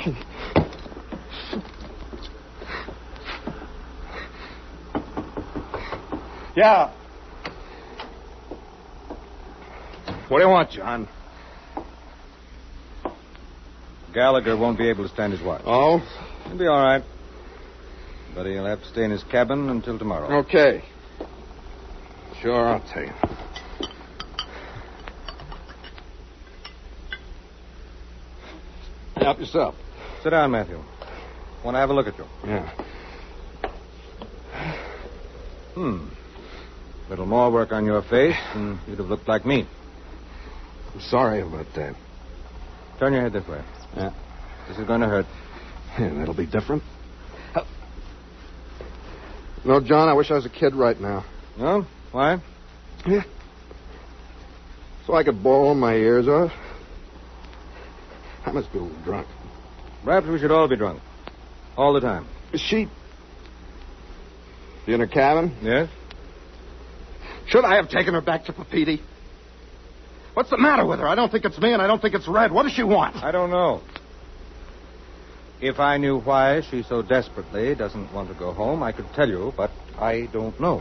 Yeah. What do you want, John? Gallagher won't be able to stand his watch. Oh? He'll be all right. But he'll have to stay in his cabin until tomorrow. Okay. Sure, I'll tell you. Help yourself. Sit down, Matthew. Want to have a look at you? Yeah. Little more work on your face, and you'd have looked like me. I'm sorry about that. Turn your head this way. Yeah. This is going to hurt. Yeah, that'll be different. No, John, I wish I was a kid right now. No? Why? Yeah. So I could bawl my ears off. I must be a little drunk. Perhaps we should all be drunk. All the time. Is she in her cabin? Yes? Should I have taken her back to Papiti? What's the matter with her? I don't think it's me, and I don't think it's Red. What does she want? I don't know. If I knew why she so desperately doesn't want to go home, I could tell you, but I don't know.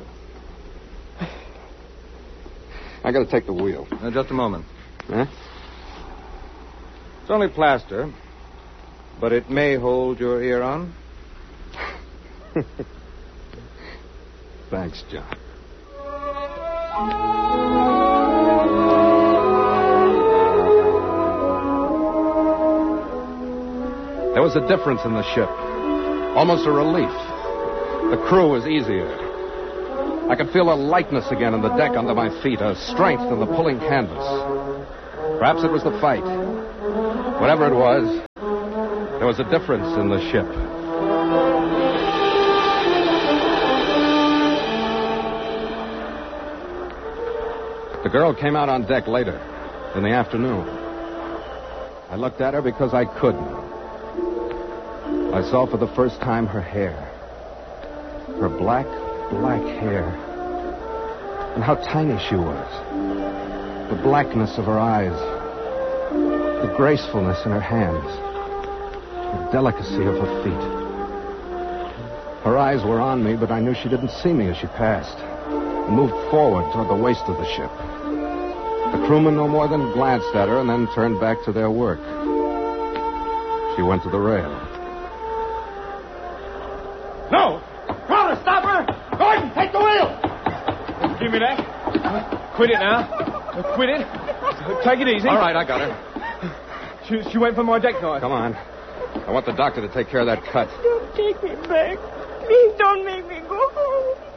I gotta take the wheel. Now, just a moment. Huh? It's only plaster, but it may hold your ear on. Thanks, John. There was a difference in the ship. Almost a relief. The crew was easier. I could feel a lightness again in the deck under my feet, a strength in the pulling canvas. Perhaps it was the fight. Whatever it was, there was a difference in the ship. The girl came out on deck later, in the afternoon. I looked at her because I could. I saw for the first time her hair. Her black hair. And how tiny she was. The blackness of her eyes. The gracefulness in her hands. The delicacy of her feet. Her eyes were on me, but I knew she didn't see me as she passed. And moved forward toward the waist of the ship. The crewmen no more than glanced at her and then turned back to their work. She went to the rail. No! Crowder, stop her! Gordon, take the wheel! Give me that. Quit it now. Quit it. Take it easy. All right, I got her. She went for my deck knife. Come on. I want the doctor to take care of that cut. Don't take me back. Please don't make me go home.